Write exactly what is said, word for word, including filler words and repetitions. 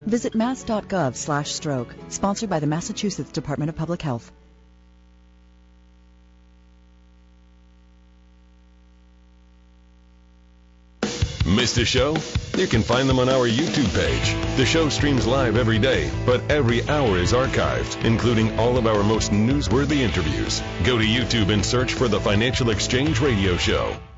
Visit mass.gov slash stroke. Sponsored by the Massachusetts Department of Public Health. Missed a show? You can find them on our YouTube page. The show streams live every day, but every hour is archived, including all of our most newsworthy interviews. Go to YouTube and search for the Financial Exchange Radio Show.